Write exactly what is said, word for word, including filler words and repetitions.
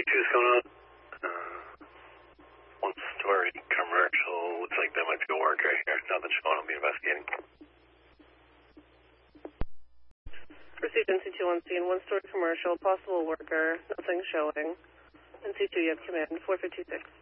two is going on. Uh, one story commercial. Looks like that might be a worker here. Nothing showing. I'll be investigating. Pursuit N C two one scene, one story commercial, possible worker, nothing showing. N C two, you have command, four fifty-six.